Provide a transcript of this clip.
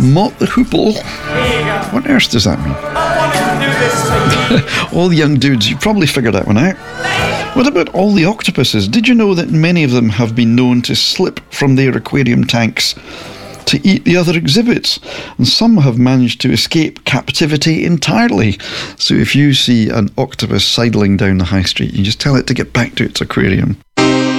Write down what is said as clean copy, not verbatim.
Mott the Hoople. What on earth does that mean? All the young dudes, you probably figured that one out. What about all the octopuses? Did you know that many of them have been known to slip from their aquarium tanks to eat the other exhibits? And some have managed to escape captivity entirely. So if you see an octopus sidling down the high street, you just tell it to get back to its aquarium.